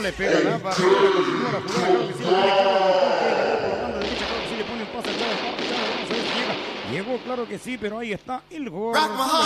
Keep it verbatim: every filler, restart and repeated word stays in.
le pega la barrera, continúa la jugada, claro que sí, la tiene claro, por la banda derecha, claro que sí, le pone un pase al lado, vamos a ver si llega. Llegó, claro que sí, pero ahí está el gol.